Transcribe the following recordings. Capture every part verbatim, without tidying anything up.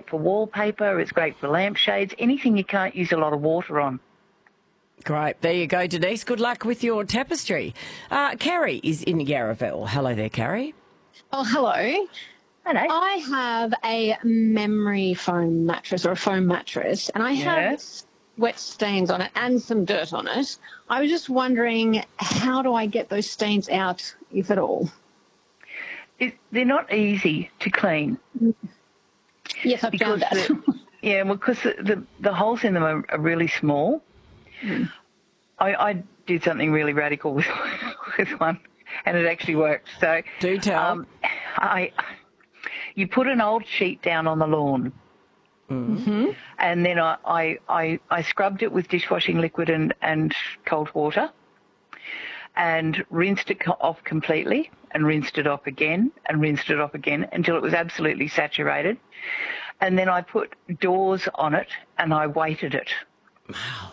great for wallpaper. It's great for lampshades. Anything you can't use a lot of water on. Great. There you go, Denise. Good luck with your tapestry. Uh, Carrie is in Yarraville. Hello there, Carrie. Oh, hello. Hello. I have a memory foam mattress or a foam mattress, and I have Yes. wet stains on it and some dirt on it. I was just wondering, how do I get those stains out, if at all? It, they're not easy to clean. Yes, I've found that. the, yeah, well, because the, the, the holes in them are, are really small. Mm. I, I did something really radical with, with one, and it actually worked. So Do tell. Um, I, you put an old sheet down on the lawn, Mm-hmm. and then I, I, I, I scrubbed it with dishwashing liquid and, and cold water, and rinsed it co- off completely, and rinsed it off again, and rinsed it off again until it was absolutely saturated. And then I put doors on it, and I weighted it. Wow.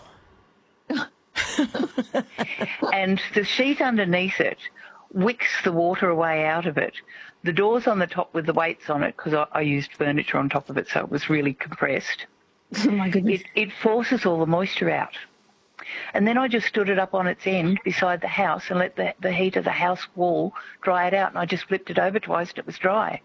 And the sheet underneath it wicks the water away out of it. The doors on the top with the weights on it, because I, I used furniture on top of it, so it was really compressed. Oh, my goodness. It, it forces all the moisture out. And then I just stood it up on its end beside the house and let the, the heat of the house wall dry it out, and I just flipped it over twice and it was dry.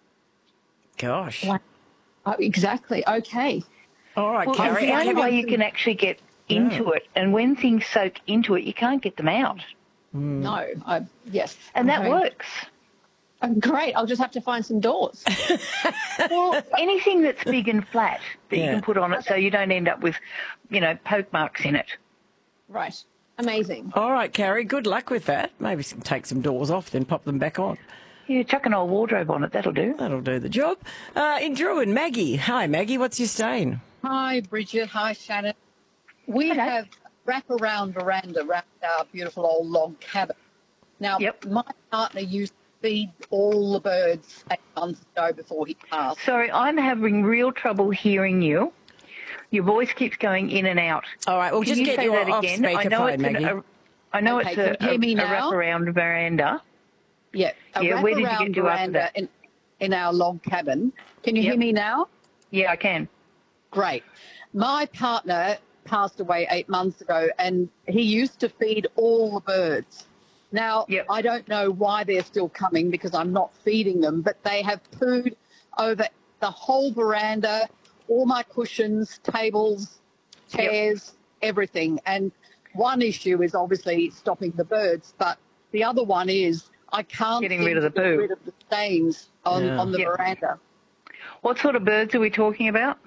Gosh. Wow. Oh, exactly. Okay. All right, Well, Carrie. it's the only have you- way you can actually get into it, and when things soak into it, you can't get them out. No. I, yes. And that Okay. works. Oh, great. I'll just have to find some doors. Well, anything that's big and flat that Yeah. you can put on it so you don't end up with, you know, poke marks in it. Right. Amazing. All right, Carrie. Good luck with that. Maybe some- take some doors off, then pop them back on. Yeah, chuck an old wardrobe on it, that'll do. That'll do the job. Uh, in Druin, Maggie. Hi, Maggie. What's your stain? Hi, Bridget. Hi, Shannon. We Hello. have wrap-around veranda around our beautiful old log cabin. Now, Yep. my partner used to feed all the birds eight months ago before he passed. Sorry, I'm having real trouble hearing you. Your voice keeps going in and out. All right, we'll Can just you get say you that off again? I know speakerphone, it's Maggie. an, a, I know Okay, it's can a, you hear me a, a now? wraparound veranda. Yeah, a Yeah, where did you wrap-around get to after veranda that? in, in our log cabin. Can you Yep. hear me now? Yeah, I can. Great. My partner passed away eight months ago, and he used to feed all the birds. Now, Yep. I don't know why they're still coming because I'm not feeding them, but they have pooed over the whole veranda, all my cushions, tables, chairs, everything. And one issue is obviously stopping the birds, but the other one is I can't Getting seem rid of to the get poo. rid of the stains on, Yeah. on the Yep. veranda. What sort of birds are we talking about?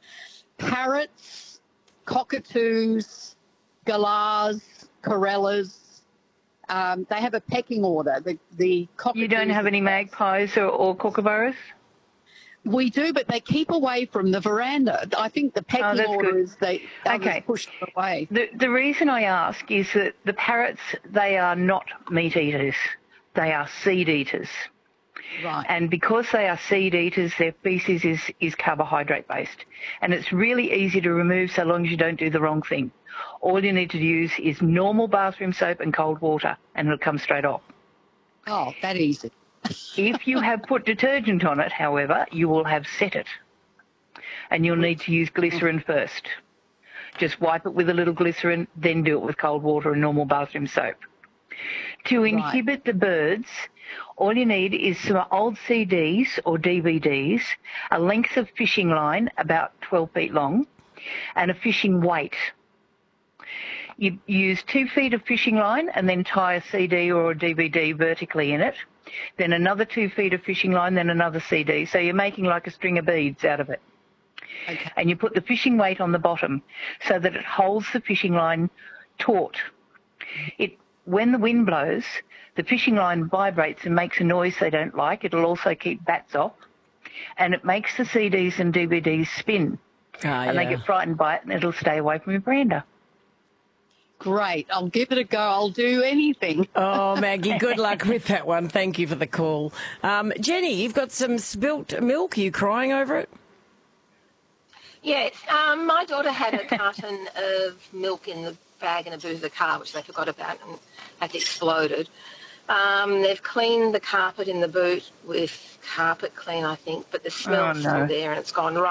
Parrots, cockatoos, galahs, corellas. Um, they have a pecking order. The the cockatoos. You don't have any magpies or, or kookaburras? We do, but they keep away from the veranda. I think the pecking Oh, that's order good. is they others Okay. push them away. The, the reason I ask is that the parrots, they are not meat eaters. They are seed eaters. Right. And because they are seed eaters, their feces is, is carbohydrate based. And it's really easy to remove so long as you don't do the wrong thing. All you need to use is normal bathroom soap and cold water, and it'll come straight off. Oh, that easy. If you have put detergent on it, however, you will have set it. And you'll need to use glycerin first. Just wipe it with a little glycerin, then do it with cold water and normal bathroom soap. To inhibit the birds, all you need is some old C Ds or D V Ds, a length of fishing line about twelve feet long, and a fishing weight. You use two feet of fishing line and then tie a C D or a D V D vertically in it, then another two feet of fishing line, then another C D. So you're making like a string of beads out of it. Okay. And you put the fishing weight on the bottom so that it holds the fishing line taut. It, when the wind blows, the fishing line vibrates and makes a noise they don't like. It'll also keep bats off. And it makes the C Ds and D V Ds spin. Ah, and they yeah. get frightened by it, and it'll stay away from your veranda. Great. I'll give it a go. I'll do anything. Oh, Maggie, good luck with that one. Thank you for the call. Um, Jenny, you've got some spilt milk. Are you crying over it? Yes, um, my daughter had a carton of milk in the bag in the boot of the car, which they forgot about, and that exploded. Um, they've cleaned the carpet in the boot with carpet clean, I think, but the smell's Oh, no. still there and it's gone right